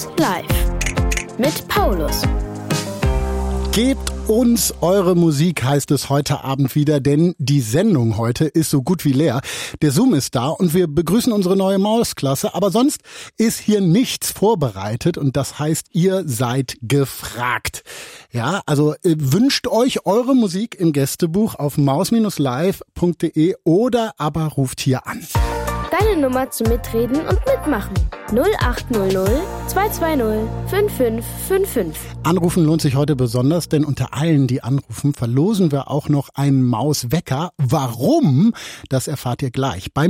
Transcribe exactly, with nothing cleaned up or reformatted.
Maus live mit Paulus. Gebt uns eure Musik, heißt es heute Abend wieder, denn die Sendung heute ist so gut wie leer. Der Zoom ist da und wir begrüßen unsere neue Mausklasse, aber sonst ist hier nichts vorbereitet und das heißt, ihr seid gefragt. Ja, also äh, wünscht euch eure Musik im Gästebuch auf maus live punkt de oder aber ruft hier an. Deine Nummer zum Mitreden und Mitmachen. null acht null null zwei zwei null fünf fünf fünf fünf. Anrufen lohnt sich heute besonders, denn unter allen, die anrufen, verlosen wir auch noch einen Mauswecker. Warum? Das erfahrt ihr gleich beim